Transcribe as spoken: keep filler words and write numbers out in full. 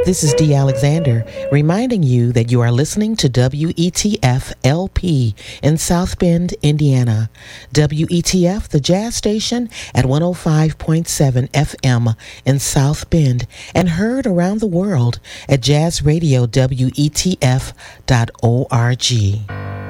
This is Dee Alexander, reminding you that you are listening to W E T F L P in South Bend, Indiana. W E T F, the jazz station, at one oh five point seven F M in South Bend, and heard around the world at jazz radio W E T F dot org.